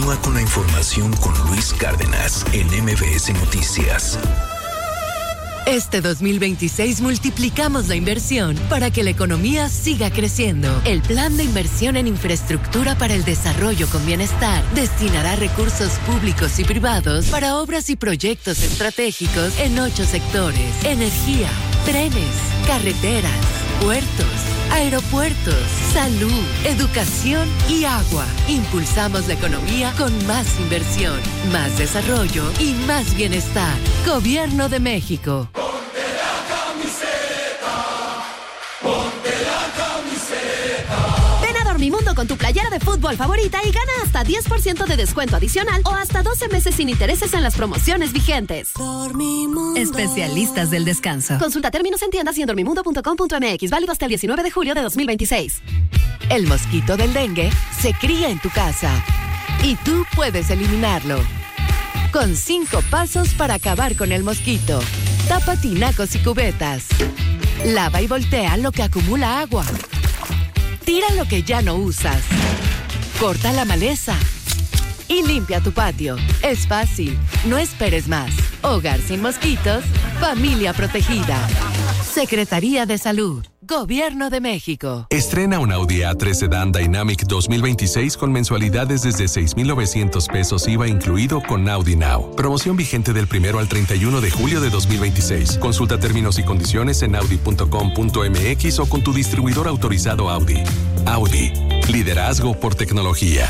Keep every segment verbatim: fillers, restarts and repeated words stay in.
Continúa con la información con Luis Cárdenas en M B S Noticias. Este dos mil veintiséis multiplicamos la inversión para que la economía siga creciendo. El Plan de Inversión en Infraestructura para el Desarrollo con Bienestar destinará recursos públicos y privados para obras y proyectos estratégicos en ocho sectores: energía, trenes, carreteras, puertos, aeropuertos, salud, educación y agua. Impulsamos la economía con más inversión, más desarrollo y más bienestar. Gobierno de México. Ponte la camiseta, ponte la camiseta. Ven a Dormimundo con tu playera de fútbol favorita y gana hasta diez por ciento de descuento adicional o hasta doce meses sin intereses en las promociones vigentes. Dormimundo. Especialistas del descanso. Consulta términos en tiendas y en dormimundo punto com punto m x. Válido hasta el diecinueve de julio de dos mil veintiséis. El mosquito del dengue se cría en tu casa y tú puedes eliminarlo. Con cinco pasos para acabar con el mosquito. Tapa tinacos y cubetas. Lava y voltea lo que acumula agua. Tira lo que ya no usas. Corta la maleza. Y limpia tu patio. Es fácil. No esperes más. Hogar sin mosquitos. Familia protegida. Secretaría de Salud. Gobierno de México. Estrena un Audi A tres Sedan Dynamic dos mil veintiséis con mensualidades desde seis mil novecientos pesos I V A incluido con Audi Now. Promoción vigente del primero al treinta y uno de julio de dos mil veintiséis. Consulta términos y condiciones en audi punto com punto m x o con tu distribuidor autorizado Audi. Audi. Liderazgo por tecnología.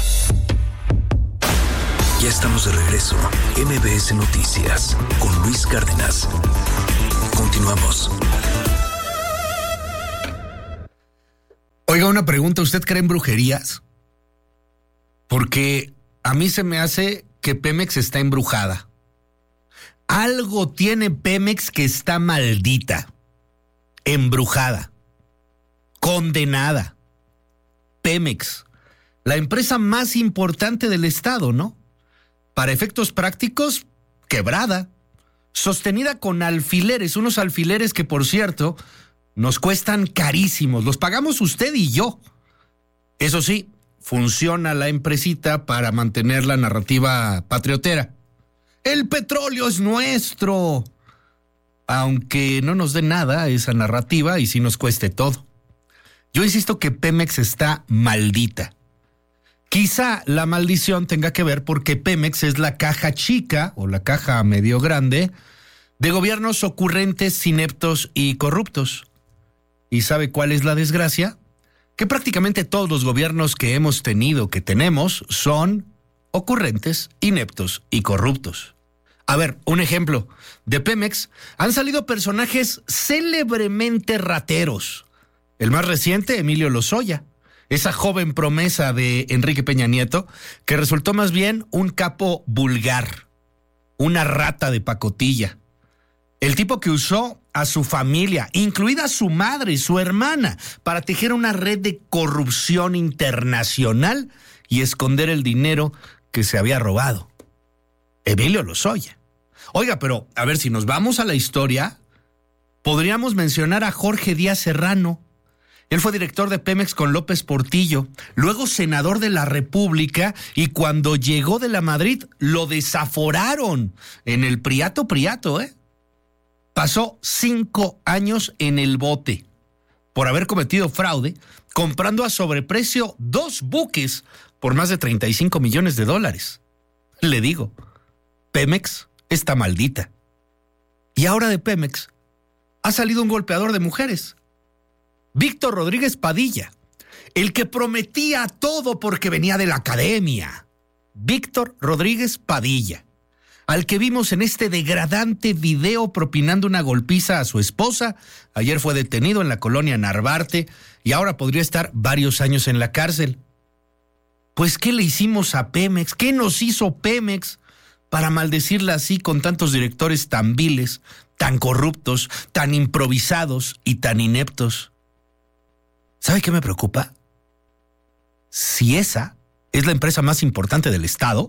Ya estamos de regreso. M B S Noticias con Luis Cárdenas. Continuamos. Oiga, una pregunta, ¿usted cree en brujerías? Porque a mí se me hace que Pemex está embrujada. Algo tiene Pemex que está maldita, embrujada, condenada. Pemex, la empresa más importante del estado, ¿no? Para efectos prácticos, quebrada, sostenida con alfileres, unos alfileres que, por cierto, nos cuestan carísimos, los pagamos usted y yo. Eso sí, funciona la empresita para mantener la narrativa patriotera. El petróleo es nuestro, aunque no nos dé nada esa narrativa y sí nos cueste todo. Yo insisto que Pemex está maldita. Quizá la maldición tenga que ver porque Pemex es la caja chica o la caja medio grande de gobiernos ocurrentes, ineptos y corruptos. ¿Y sabe cuál es la desgracia? Que prácticamente todos los gobiernos que hemos tenido, que tenemos, son ocurrentes, ineptos y corruptos. A ver, un ejemplo. De Pemex han salido personajes célebremente rateros. El más reciente, Emilio Lozoya, esa joven promesa de Enrique Peña Nieto, que resultó más bien un capo vulgar, una rata de pacotilla. El tipo que usó a su familia, incluida su madre y su hermana, para tejer una red de corrupción internacional y esconder el dinero que se había robado. Emilio Lozoya. Oiga, pero a ver, si nos vamos a la historia, podríamos mencionar a Jorge Díaz Serrano. Él fue director de Pemex con López Portillo, luego senador de la República, y cuando llegó de la Madrid lo desaforaron en el Priato Priato, ¿eh? Pasó cinco años en el bote por haber cometido fraude, comprando a sobreprecio dos buques por más de treinta y cinco millones de dólares. Le digo, Pemex está maldita. Y ahora de Pemex ha salido un golpeador de mujeres, Víctor Rodríguez Padilla, el que prometía todo porque venía de la academia. Víctor Rodríguez Padilla, al que vimos en este degradante video propinando una golpiza a su esposa. Ayer fue detenido en la colonia Narvarte y ahora podría estar varios años en la cárcel. Pues, ¿qué le hicimos a Pemex? ¿Qué nos hizo Pemex para maldecirla así con tantos directores tan viles, tan corruptos, tan improvisados y tan ineptos? ¿Sabe qué me preocupa? Si esa es la empresa más importante del estado,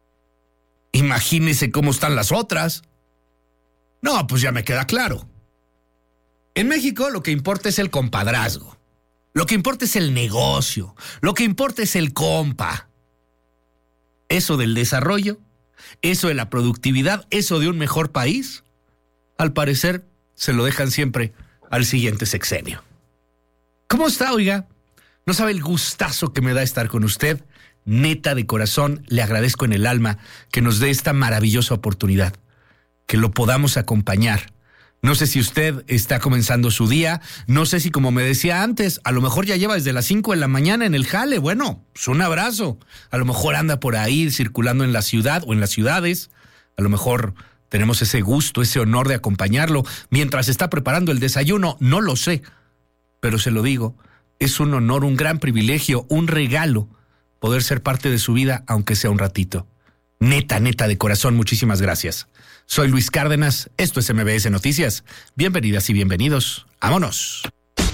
imagínese cómo están las otras. No, pues ya me queda claro. En México lo que importa es el compadrazgo. Lo que importa es el negocio. Lo que importa es el compa. eso del desarrollo, eso de la productividad, eso de un mejor país, al parecer se lo dejan siempre al siguiente sexenio. ¿Cómo está, oiga? No sabe el gustazo que me da estar con usted. Neta, de corazón, le agradezco en el alma que nos dé esta maravillosa oportunidad, que lo podamos acompañar. No sé si usted está comenzando su día, no sé si, como me decía antes, a lo mejor ya lleva desde las cinco de la mañana en el jale. Bueno, pues un abrazo. A lo mejor anda por ahí circulando en la ciudad o en las ciudades. A lo mejor tenemos ese gusto, ese honor de acompañarlo mientras está preparando el desayuno. No lo sé, pero se lo digo, es un honor, un gran privilegio, un regalo poder ser parte de su vida, aunque sea un ratito. Neta, neta, de corazón, muchísimas gracias. Soy Luis Cárdenas, esto es M B S Noticias. Bienvenidas y bienvenidos. ¡Vámonos!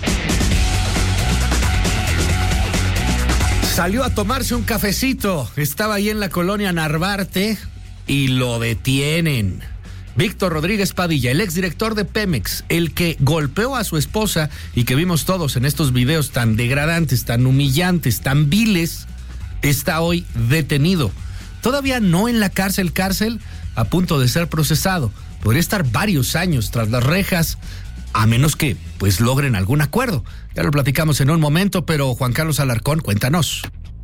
Salió a tomarse un cafecito. Estaba ahí en la colonia Narvarte y lo detienen. Víctor Rodríguez Padilla, el exdirector de Pemex, el que golpeó a su esposa y que vimos todos en estos videos tan degradantes, tan humillantes, tan viles, está hoy detenido. Todavía no en la cárcel, cárcel, a punto de ser procesado. Podría estar varios años tras las rejas, a menos que pues logren algún acuerdo. Ya lo platicamos en un momento, pero Juan Carlos Alarcón, cuéntanos.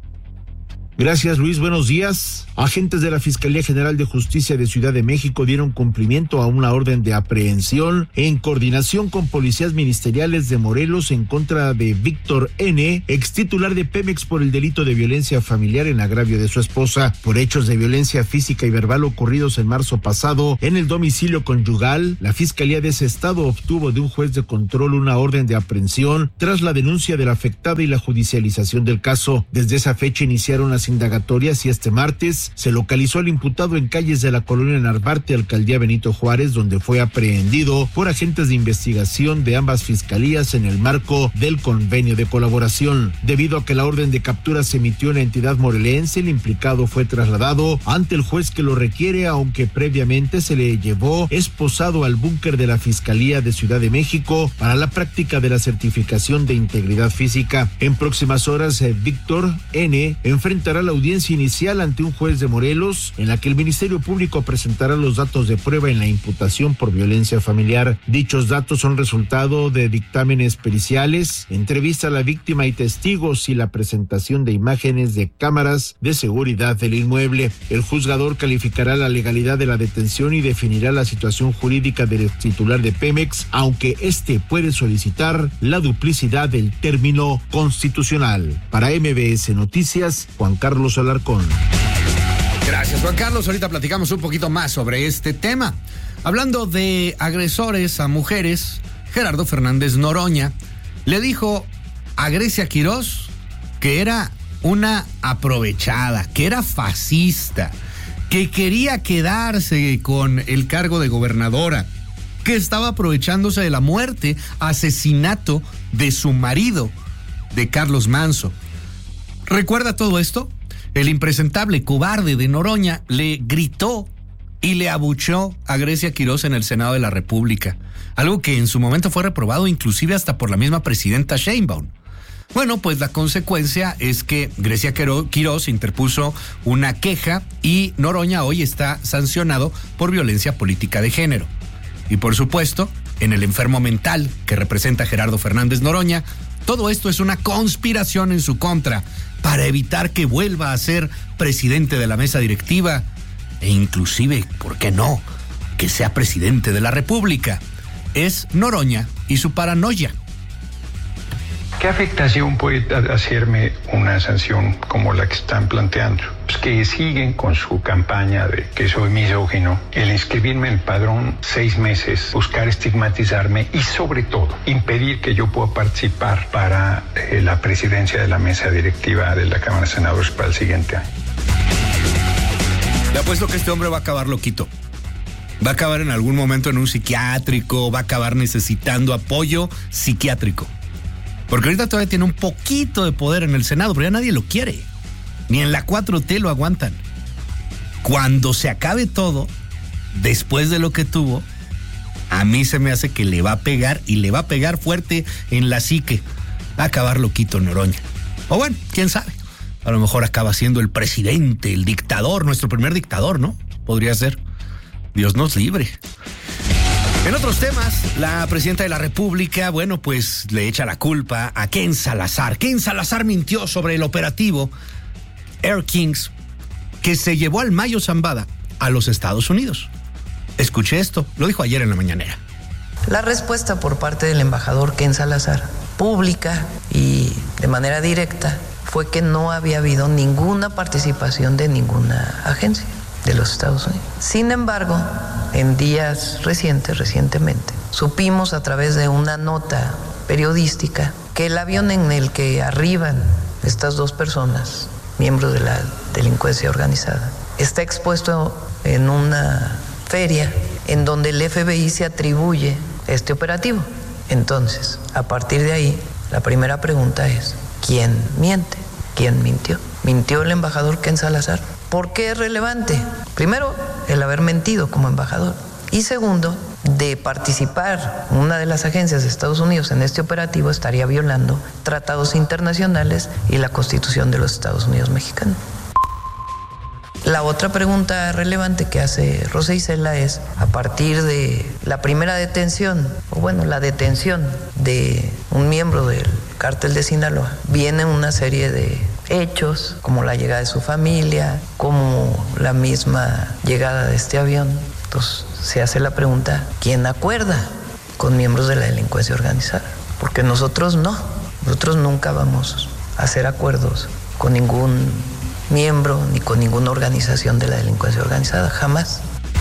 Gracias, Luis. Buenos días. Agentes de la Fiscalía General de Justicia de Ciudad de México dieron cumplimiento a una orden de aprehensión en coordinación con policías ministeriales de Morelos en contra de Víctor N., extitular de Pemex, por el delito de violencia familiar en agravio de su esposa, por hechos de violencia física y verbal ocurridos en marzo pasado en el domicilio conyugal. La Fiscalía de ese estado obtuvo de un juez de control una orden de aprehensión tras la denuncia de la afectada y la judicialización del caso. Desde esa fecha iniciaron las indagatorias y este martes se localizó al imputado en calles de la colonia Narvarte, alcaldía Benito Juárez, donde fue aprehendido por agentes de investigación de ambas fiscalías en el marco del convenio de colaboración. Debido a que la orden de captura se emitió en la entidad morelense, el implicado fue trasladado ante el juez que lo requiere, aunque previamente se le llevó esposado al búnker de la Fiscalía de Ciudad de México para la práctica de la certificación de integridad física. En próximas horas, eh, Víctor N. enfrentará la audiencia inicial ante un juez de Morelos, en la que el Ministerio Público presentará los datos de prueba en la imputación por violencia familiar. Dichos datos son resultado de dictámenes periciales, entrevista a la víctima y testigos y la presentación de imágenes de cámaras de seguridad del inmueble. El juzgador calificará la legalidad de la detención y definirá la situación jurídica del titular de Pemex, aunque este puede solicitar la duplicidad del término constitucional. Para M B S Noticias, Juan Carlos Alarcón. Gracias, Juan Carlos. Ahorita platicamos un poquito más sobre este tema. Hablando de agresores a mujeres, Gerardo Fernández Noroña le dijo a Grecia Quirós que era una aprovechada, que era fascista, que quería quedarse con el cargo de gobernadora, que estaba aprovechándose de la muerte, asesinato de su marido, de Carlos Manso. ¿Recuerda todo esto? El impresentable cobarde de Noroña le gritó y le abuchó a Grecia Quirós en el Senado de la República, algo que en su momento fue reprobado inclusive hasta por la misma presidenta Sheinbaum. Bueno, pues la consecuencia es que Grecia Quirós interpuso una queja y Noroña hoy está sancionado por violencia política de género. Y por supuesto, en el enfermo mental que representa Gerardo Fernández Noroña, todo esto es una conspiración en su contra para evitar que vuelva a ser presidente de la mesa directiva e inclusive, ¿por qué no?, que sea presidente de la República. Es Noroña y su paranoia. ¿Qué afectación puede hacerme una sanción como la que están planteando? Pues que siguen con su campaña de que soy misógino, el inscribirme en el padrón seis meses, buscar estigmatizarme y sobre todo impedir que yo pueda participar para eh, la presidencia de la mesa directiva de la Cámara de Senadores para el siguiente año. Le apuesto que este hombre va a acabar loquito. Va a acabar en algún momento en un psiquiátrico, va a acabar necesitando apoyo psiquiátrico. Porque ahorita todavía tiene un poquito de poder en el Senado, pero ya nadie lo quiere. Ni en la cuatro T lo aguantan. Cuando se acabe todo, después de lo que tuvo, a mí se me hace que le va a pegar y le va a pegar fuerte en la psique. Va a acabar loquito Noroña. O bueno, quién sabe. A lo mejor acaba siendo el presidente, el dictador, nuestro primer dictador, ¿no? Podría ser. Dios nos libre. En otros temas, la presidenta de la República, bueno, pues le echa la culpa a Ken Salazar. Ken Salazar mintió sobre el operativo Air Kings que se llevó al Mayo Zambada a los Estados Unidos. Escuché esto, lo dijo ayer en la mañanera. La respuesta por parte del embajador Ken Salazar, pública y de manera directa, fue que no había habido ninguna participación de ninguna agencia de los Estados Unidos. Sin embargo, en días recientes, recientemente, supimos a través de una nota periodística que el avión en el que arriban estas dos personas, miembros de la delincuencia organizada, está expuesto en una feria en donde el F B I se atribuye este operativo. Entonces, a partir de ahí, la primera pregunta es, ¿quién miente? ¿Quién mintió? ¿Mintió el embajador Ken Salazar? ¿Por qué es relevante? Primero, el haber mentido como embajador. Y segundo, de participar una de las agencias de Estados Unidos en este operativo estaría violando tratados internacionales y la Constitución de los Estados Unidos mexicanos. La otra pregunta relevante que hace Rosa Isela es, a partir de la primera detención, o bueno, la detención de un miembro del cártel de Sinaloa, viene una serie de hechos, como la llegada de su familia, como la misma llegada de este avión. Entonces se hace la pregunta, ¿quién acuerda con miembros de la delincuencia organizada? Porque nosotros no, nosotros nunca vamos a hacer acuerdos con ningún miembro ni con ninguna organización de la delincuencia organizada, jamás.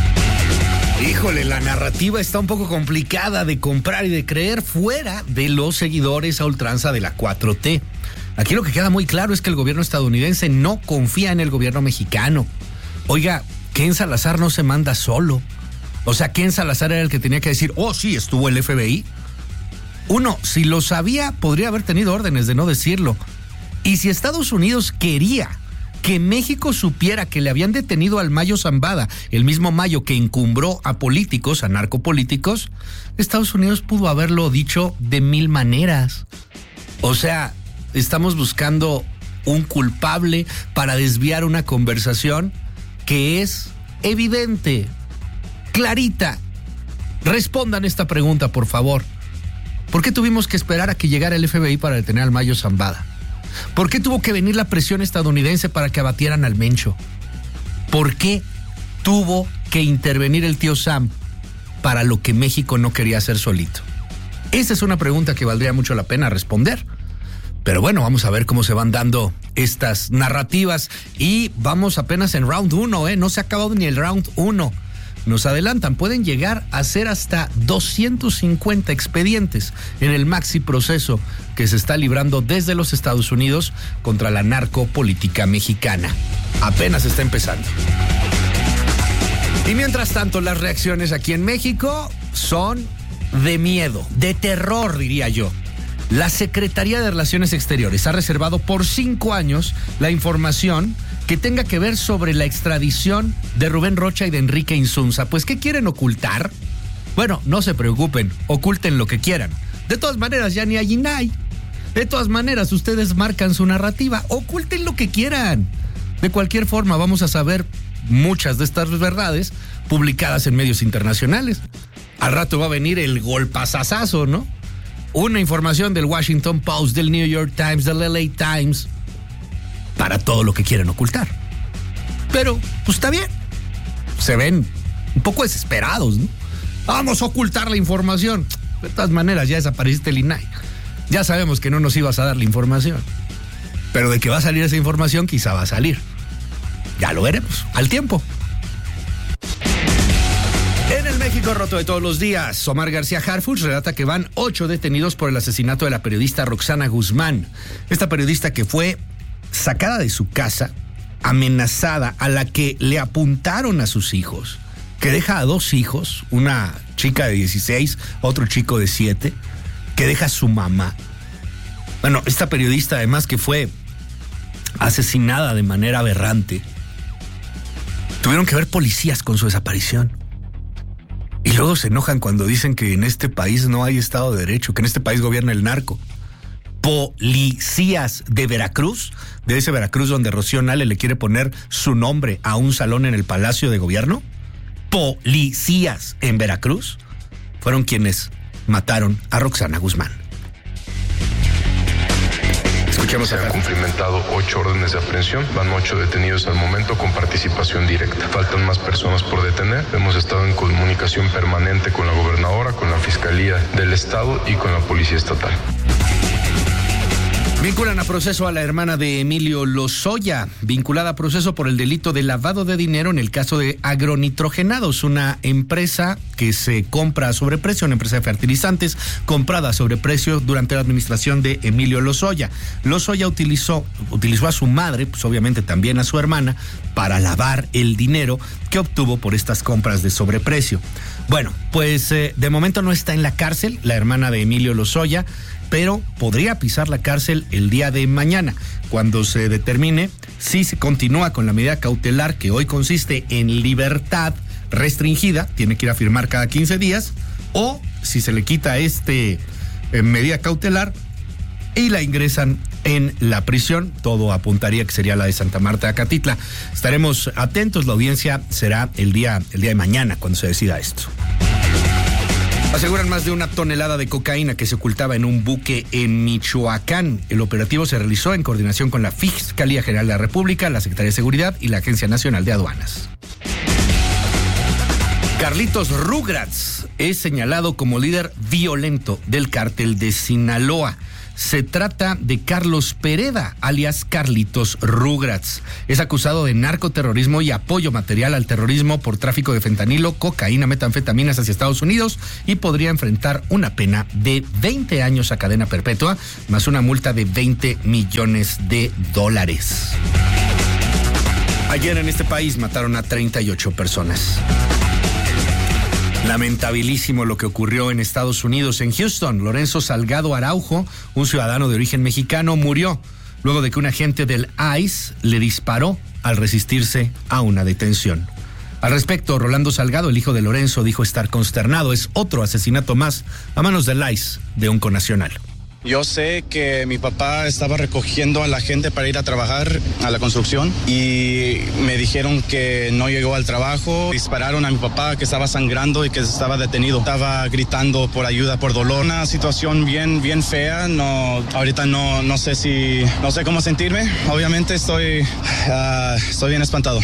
Híjole, la narrativa está un poco complicada de comprar y de creer fuera de los seguidores a ultranza de la cuatro T. Aquí lo que queda muy claro es que el gobierno estadounidense no confía en el gobierno mexicano. Oiga, Ken Salazar no se manda solo. O sea, Ken Salazar era el que tenía que decir, oh sí, estuvo el F B I. Uno, si lo sabía, podría haber tenido órdenes de no decirlo. Y si Estados Unidos quería que México supiera que le habían detenido al Mayo Zambada, el mismo Mayo que encumbró a políticos, a narcopolíticos, Estados Unidos pudo haberlo dicho de mil maneras. O sea, estamos buscando un culpable para desviar una conversación que es evidente, clarita. Respondan esta pregunta, por favor. ¿Por qué tuvimos que esperar a que llegara el F B I para detener al Mayo Zambada? ¿Por qué tuvo que venir la presión estadounidense para que abatieran al Mencho? ¿Por qué tuvo que intervenir el tío Sam para lo que México no quería hacer solito? Esa es una pregunta que valdría mucho la pena responder. Pero bueno, vamos a ver cómo se van dando estas narrativas. Y vamos apenas en round uno, ¿eh? No se ha acabado ni el round uno. Nos adelantan, pueden llegar a ser hasta doscientos cincuenta expedientes en el maxi proceso que se está librando desde los Estados Unidos contra la narcopolítica mexicana. Apenas está empezando. Y mientras tanto, las reacciones aquí en México son de miedo, de terror, diría yo. La Secretaría de Relaciones Exteriores ha reservado por cinco años la información que tenga que ver sobre la extradición de Rubén Rocha y de Enrique Insunza. Pues, ¿qué quieren ocultar? Bueno, no se preocupen, oculten lo que quieran. De todas maneras, ya ni hay ni hay. De todas maneras, ustedes marcan su narrativa, oculten lo que quieran. De cualquier forma, vamos a saber muchas de estas verdades publicadas en medios internacionales. Al rato va a venir el golpazazazo, ¿no? Una información del Washington Post, del New York Times, del L A Times, para todo lo que quieren ocultar. Pero, pues está bien. Se ven un poco desesperados, ¿no? Vamos a ocultar la información. De todas maneras, ya desapareciste el I N A I. Ya sabemos que no nos ibas a dar la información. Pero de que va a salir esa información, quizá va a salir. Ya lo veremos, al tiempo. En el México roto de todos los días, Omar García Harfuch relata que van ocho detenidos por el asesinato de la periodista Roxana Guzmán. Esta periodista que fue sacada de su casa, amenazada, a la que le apuntaron a sus hijos, que deja a dos hijos, una chica de dieciséis, otro chico de siete, que deja a su mamá. Bueno, esta periodista además que fue asesinada de manera aberrante, tuvieron que ver policías con su desaparición. Y luego se enojan cuando dicen que en este país no hay Estado de Derecho, que en este país gobierna el narco. policías de Veracruz, de ese Veracruz donde Rocío Nale le quiere poner su nombre a un salón en el Palacio de Gobierno. Policías en Veracruz fueron quienes mataron a Roxana Guzmán. Escuchemos. Se han cumplimentado ocho órdenes de aprehensión, van ocho detenidos al momento con participación directa. Faltan más personas por detener. Hemos estado en comunicación permanente con la gobernadora, con la Fiscalía del Estado y con la Policía Estatal. Vinculan a proceso a la hermana de Emilio Lozoya, vinculada a proceso por el delito de lavado de dinero en el caso de Agronitrogenados, una empresa que se compra a sobreprecio, una empresa de fertilizantes comprada a sobreprecio durante la administración de Emilio Lozoya. Lozoya utilizó, utilizó a su madre, pues obviamente también a su hermana, para lavar el dinero que obtuvo por estas compras de sobreprecio. Bueno, pues eh, de momento no está en la cárcel la hermana de Emilio Lozoya, pero podría pisar la cárcel el día de mañana, cuando se determine si se continúa con la medida cautelar que hoy consiste en libertad restringida, tiene que ir a firmar cada quince días, o si se le quita este eh, medida cautelar y la ingresan en la prisión. Todo apuntaría que sería la de Santa Marta de Acatitla. Estaremos atentos, la audiencia será el día, el día de mañana cuando se decida esto. Aseguran más de una tonelada de cocaína que se ocultaba en un buque en Michoacán. El operativo se realizó en coordinación con la Fiscalía General de la República, la Secretaría de Seguridad y la Agencia Nacional de Aduanas. Carlitos Rugrats es señalado como líder violento del cártel de Sinaloa. Se trata de Carlos Pereda, alias Carlitos Rugrats. Es acusado de narcoterrorismo y apoyo material al terrorismo por tráfico de fentanilo, cocaína, metanfetaminas hacia Estados Unidos y podría enfrentar una pena de veinte años a cadena perpetua, más una multa de veinte millones de dólares. Ayer en este país mataron a treinta y ocho personas. Lamentabilísimo lo que ocurrió en Estados Unidos, en Houston. Lorenzo Salgado Araujo, un ciudadano de origen mexicano, murió luego de que un agente del I C E le disparó al resistirse a una detención. Al respecto, Rolando Salgado, el hijo de Lorenzo, dijo estar consternado. Es otro asesinato más a manos del I C E de un connacional. Yo sé que mi papá estaba recogiendo a la gente para ir a trabajar a la construcción y me dijeron que no llegó al trabajo. Dispararon a mi papá que estaba sangrando y que estaba detenido. Estaba gritando por ayuda, por dolor. Una situación bien, bien fea. No, ahorita no, no sé si, no sé cómo sentirme. Obviamente estoy, uh, estoy bien espantado.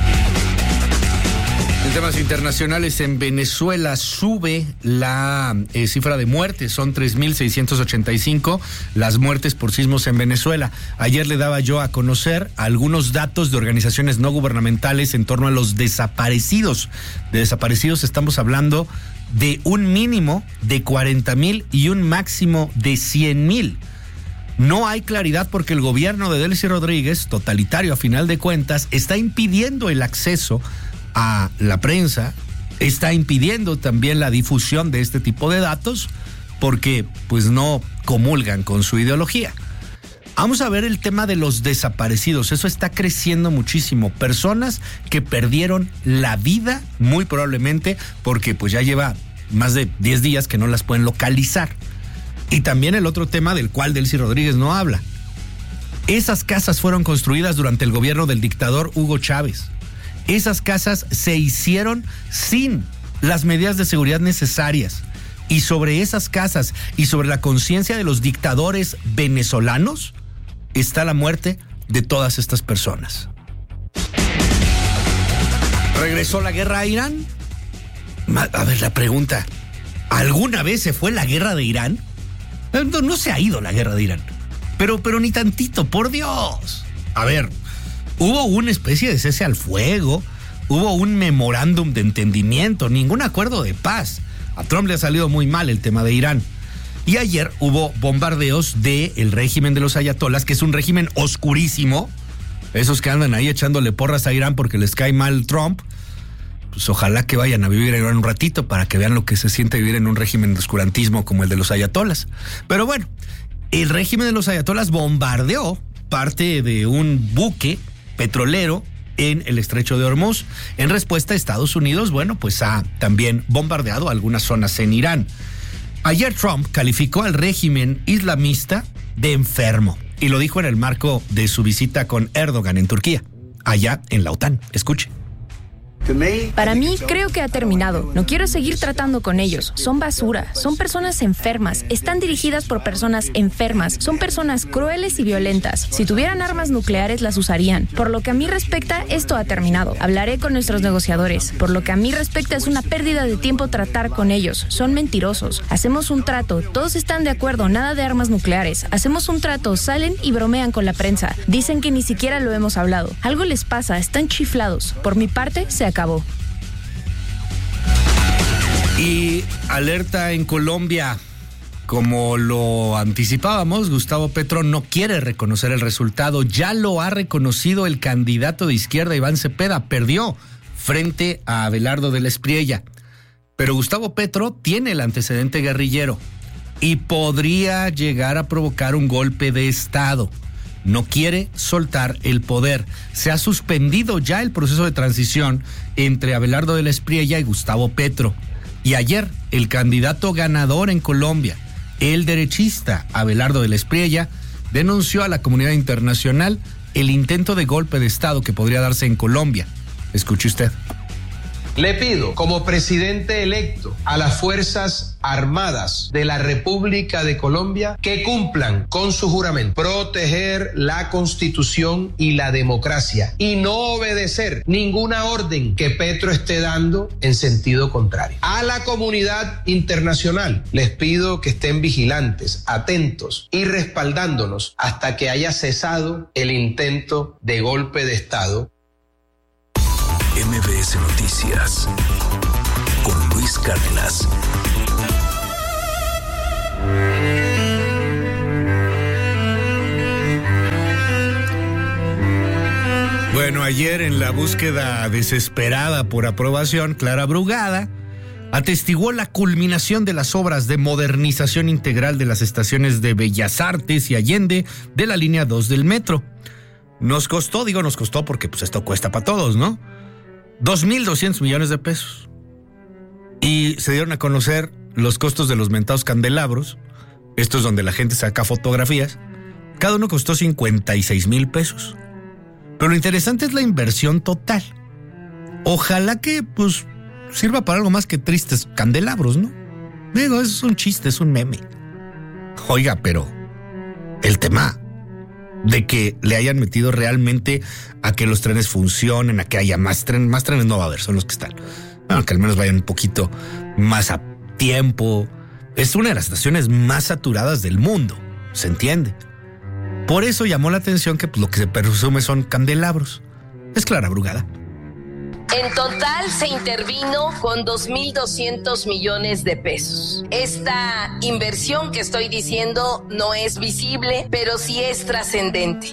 En temas internacionales, en Venezuela sube la eh, cifra de muertes, son tres mil seiscientos ochenta y cinco las muertes por sismos en Venezuela. Ayer le daba yo a conocer algunos datos de organizaciones no gubernamentales en torno a los desaparecidos. De desaparecidos estamos hablando de un mínimo de cuarenta mil y un máximo de cien mil. No hay claridad porque el gobierno de Delcy Rodríguez, totalitario a final de cuentas, está impidiendo el acceso a la prensa, está impidiendo también la difusión de este tipo de datos porque pues no comulgan con su ideología. Vamos a ver el tema de los desaparecidos. Eso está creciendo muchísimo. Personas que perdieron la vida, muy probablemente porque pues ya lleva más de diez días que no las pueden localizar. Y también el otro tema del cual Delcy Rodríguez no habla. Esas casas fueron construidas durante el gobierno del dictador Hugo Chávez. Esas casas se hicieron sin las medidas de seguridad necesarias. Y sobre esas casas y sobre la conciencia de los dictadores venezolanos está la muerte de todas estas personas. ¿Regresó la guerra a Irán? A ver, la pregunta, ¿alguna vez se fue la guerra de Irán? No, no se ha ido la guerra de Irán. Pero, pero ni tantito, por Dios. A ver, hubo una especie de cese al fuego, hubo un memorándum de entendimiento, ningún acuerdo de paz. A Trump le ha salido muy mal el tema de Irán. Y ayer hubo bombardeos del régimen de los ayatolas, que es un régimen oscurísimo. Esos que andan ahí echándole porras a Irán porque les cae mal Trump. Pues ojalá que vayan a vivir en Irán un ratito para que vean lo que se siente vivir en un régimen de oscurantismo como el de los ayatolas. Pero bueno, el régimen de los ayatolas bombardeó parte de un buque petrolero en el estrecho de Hormuz. En respuesta, Estados Unidos, bueno, pues ha también bombardeado algunas zonas en Irán. Ayer Trump calificó al régimen islamista de enfermo. Y lo dijo en el marco de su visita con Erdogan en Turquía, allá en la OTAN. Escuche. Para mí, creo que ha terminado. No quiero seguir tratando con ellos. Son basura. Son personas enfermas. Están dirigidas por personas enfermas. Son personas crueles y violentas. Si tuvieran armas nucleares, las usarían. Por lo que a mí respecta, esto ha terminado. Hablaré con nuestros negociadores. Por lo que a mí respecta, es una pérdida de tiempo tratar con ellos. Son mentirosos. Hacemos un trato. Todos están de acuerdo. Nada de armas nucleares. Hacemos un trato. Salen y bromean con la prensa. Dicen que ni siquiera lo hemos hablado. Algo les pasa. Están chiflados. Por mi parte, se acabó. Acabó. Y alerta en Colombia. Como lo anticipábamos, Gustavo Petro no quiere reconocer el resultado. Ya lo ha reconocido el candidato de izquierda, Iván Cepeda. Perdió frente a Abelardo de la Espriella. Pero Gustavo Petro tiene el antecedente guerrillero y podría llegar a provocar un golpe de Estado. No quiere soltar el poder. Se ha suspendido ya el proceso de transición entre Abelardo de la Espriella y Gustavo Petro. Y ayer, el candidato ganador en Colombia, el derechista Abelardo de la Espriella, denunció a la comunidad internacional el intento de golpe de Estado que podría darse en Colombia. Escuche usted. Le pido, como presidente electo, a las Fuerzas Armadas de la República de Colombia que cumplan con su juramento, proteger la Constitución y la democracia y no obedecer ninguna orden que Petro esté dando en sentido contrario. A la comunidad internacional les pido que estén vigilantes, atentos y respaldándonos hasta que haya cesado el intento de golpe de Estado. M B S Noticias con Luis Cárdenas. Bueno, ayer en la búsqueda desesperada por aprobación, Clara Brugada atestiguó la culminación de las obras de modernización integral de las estaciones de Bellas Artes y Allende de la línea dos del metro. Nos costó, digo nos costó porque pues esto cuesta para todos, ¿no? dos mil doscientos millones de pesos. Y se dieron a conocer los costos de los mentados candelabros. Esto es donde la gente saca fotografías. Cada uno costó cincuenta y seis mil pesos. Pero lo interesante es la inversión total. Ojalá que, pues, sirva para algo más que tristes candelabros, ¿no? Digo, es un chiste, es un meme. Oiga, pero el tema de que le hayan metido realmente a que los trenes funcionen, a que haya más trenes, más trenes no va a haber, son los que están. Bueno, que al menos vayan un poquito más a tiempo. Es una de las estaciones más saturadas del mundo, ¿se entiende? Por eso llamó la atención que pues, lo que se presume son candelabros. Es Clara Brugada. En total se intervino con dos mil doscientos millones de pesos. Esta inversión que estoy diciendo no es visible, pero sí es trascendente.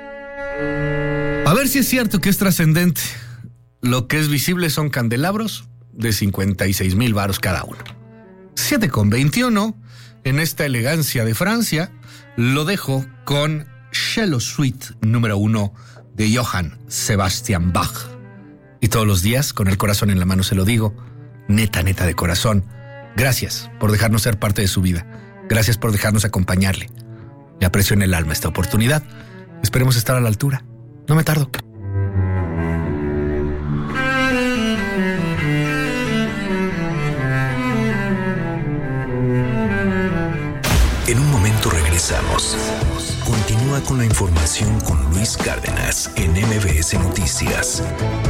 A ver si es cierto que es trascendente. Lo que es visible son candelabros de cincuenta y seis mil varos cada uno. siete con veintiuno, en esta elegancia de Francia, lo dejo con Cello Suite número uno de Johann Sebastian Bach. Y todos los días, con el corazón en la mano se lo digo, neta, neta de corazón, gracias por dejarnos ser parte de su vida. Gracias por dejarnos acompañarle. Le aprecio en el alma esta oportunidad. Esperemos estar a la altura. No me tardo. En un momento regresamos. Continúa con la información con Luis Cárdenas en M B S Noticias.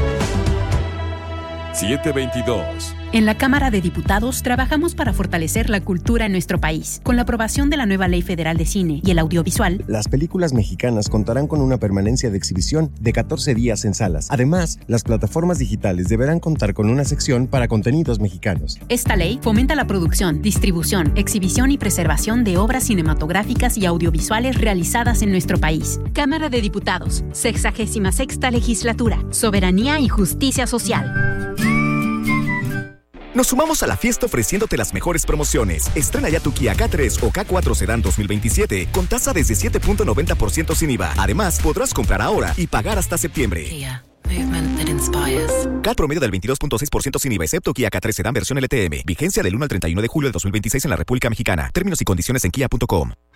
siete veintidós. En la Cámara de Diputados trabajamos para fortalecer la cultura en nuestro país. Con la aprobación de la nueva Ley Federal de Cine y el Audiovisual, las películas mexicanas contarán con una permanencia de exhibición de catorce días en salas. Además, las plataformas digitales deberán contar con una sección para contenidos mexicanos. Esta ley fomenta la producción, distribución, exhibición y preservación de obras cinematográficas y audiovisuales realizadas en nuestro país. Cámara de Diputados, sexagésima sexta legislatura, soberanía y justicia social. Nos sumamos a la fiesta ofreciéndote las mejores promociones. Estrena ya tu Kia K tres o K cuatro Sedan dos mil veintisiete con tasa desde siete punto noventa por ciento sin I V A. Además, podrás comprar ahora y pagar hasta septiembre. Kia, movement that inspires. C A T promedio del veintidós punto seis por ciento sin I V A, excepto Kia K tres Sedan versión L T M. Vigencia del uno al treinta y uno de julio de dos mil veintiséis en la República Mexicana. Términos y condiciones en kia punto com.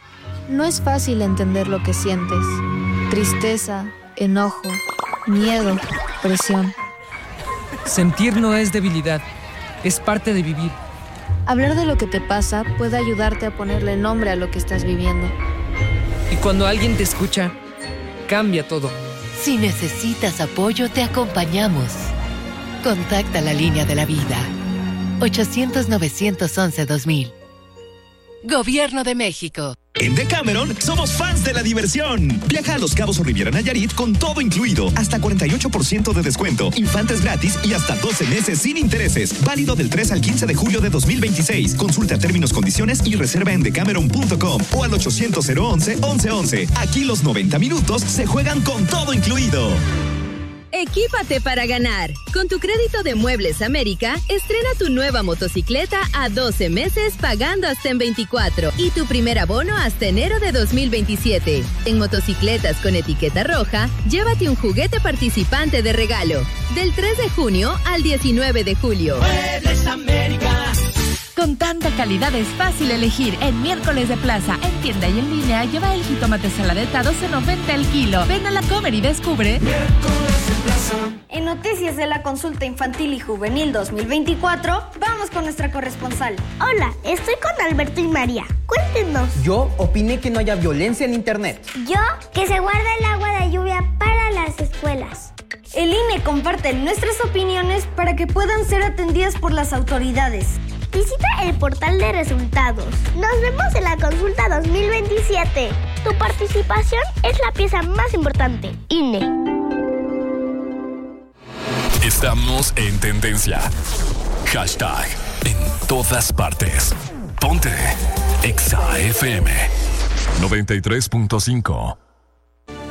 No es fácil entender lo que sientes. Tristeza, enojo, miedo, presión. Sentir no es debilidad, es parte de vivir. Hablar de lo que te pasa puede ayudarte a ponerle nombre a lo que estás viviendo. Y cuando alguien te escucha, cambia todo. Si necesitas apoyo, te acompañamos. Contacta la línea de la vida. ochocientos, novecientos once, dos mil. Gobierno de México. En Decameron somos fans de la diversión. Viaja a Los Cabos o Riviera Nayarit con todo incluido. Hasta cuarenta y ocho por ciento de descuento. Infantes gratis y hasta doce meses sin intereses. Válido del tres al quince de julio de dos mil veintiséis. Consulta términos, condiciones y reserva en decameron punto com o al ochocientos, once, once, once. Aquí los noventa minutos se juegan con todo incluido. Equípate para ganar. Con tu crédito de Muebles América, estrena tu nueva motocicleta a doce meses pagando hasta en veinticuatro y tu primer abono hasta enero de dos mil veintisiete. En motocicletas con etiqueta roja, llévate un juguete participante de regalo. Del tres de junio al diecinueve de julio. Muebles América. Con tanta calidad es fácil elegir. En Miércoles de Plaza, en tienda y en línea, lleva el jitomate saladeta a doce noventa el kilo. Ven a la Comer y descubre. Miércoles de Plaza. En noticias de la consulta infantil y juvenil dos mil veinticuatro, vamos con nuestra corresponsal. Hola, estoy con Alberto y María. Cuéntenos. Yo opiné que no haya violencia en internet. Yo, que se guarda el agua de lluvia para las escuelas. El I N E comparte nuestras opiniones para que puedan ser atendidas por las autoridades. Visita el portal de resultados. Nos vemos en la consulta dos mil veintisiete. Tu participación es la pieza más importante. I N E. Estamos en tendencia. Hashtag en todas partes. Ponte Exa F M noventa y tres punto cinco.